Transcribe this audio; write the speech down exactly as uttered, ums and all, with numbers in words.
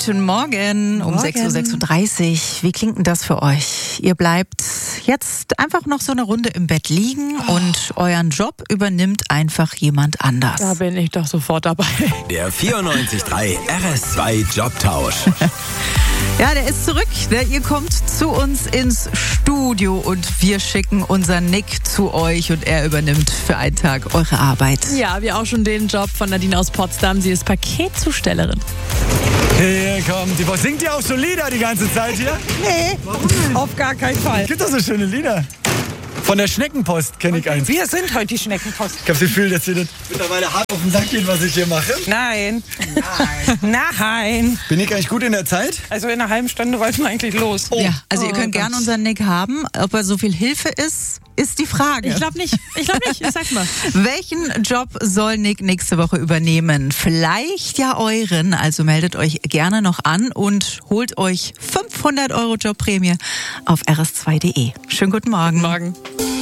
Guten Morgen um sechs Uhr sechsunddreißig. Wie klingt denn das für euch? Ihr bleibt jetzt einfach noch so eine Runde im Bett liegen oh. und euren Job übernimmt einfach jemand anders. Da bin ich doch sofort dabei. Der vierundneunzig Komma drei R S zwei Jobtausch. Ja, der ist zurück. Ihr kommt zu uns ins Studio und wir schicken unseren Nick zu euch und er übernimmt für einen Tag eure Arbeit. Ja, wir auch schon den Job von Nadine aus Potsdam. Sie ist Paketzustellerin. Hier kommt die Post. Singt ihr auch schon Lieder die ganze Zeit hier? Nee, auf gar keinen Fall. Gibt das so schöne Lieder? Von der Schneckenpost kenne ich eins. Wir sind heute die Schneckenpost. Ich habe das Gefühl, dass ihr das mittlerweile hart auf den Sack geht, was ich hier mache. Nein. Nein. Nein. Bin ich eigentlich gut in der Zeit? Also in einer halben Stunde wollten wir eigentlich los. Oh. Ja, also oh, ihr könnt gerne unseren Nick haben. Ob er so viel Hilfe ist, ist die Frage. Ich glaube nicht. Ich glaube nicht. Ich sag's mal. Welchen Job soll Nick nächste Woche übernehmen? Vielleicht ja euren. Also meldet euch gerne noch an und holt euch fünfhundert Euro Jobprämie auf r s zwei punkt d e. Schönen guten Morgen. Morgen.